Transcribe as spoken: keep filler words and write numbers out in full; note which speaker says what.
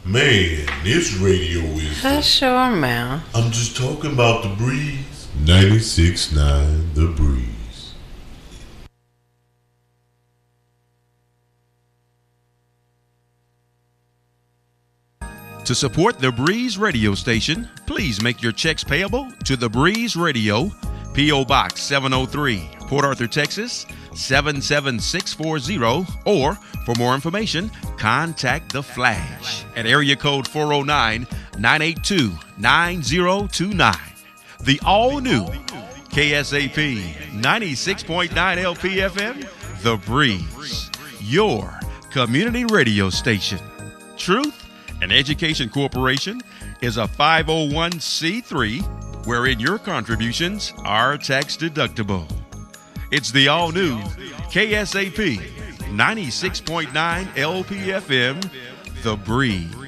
Speaker 1: Man, this radio is.
Speaker 2: Hush your mouth.
Speaker 1: I'm just talking about the breeze. ninety-six point nine The Breeze.
Speaker 3: To support The Breeze radio station, please make your checks payable to The Breeze Radio, P O. Box seven oh three, Port Arthur, Texas, seven seven six four zero, or for more information, contact The Flash at area code four oh nine, nine eight two, nine oh two nine. The all-new K S A P ninety-six point nine L P F M, The Breeze, your community radio station. Truth and Education Corporation is a five oh one c three wherein your contributions are tax deductible. It's the all-new K S A P ninety-six point nine L P F M, The Breeze.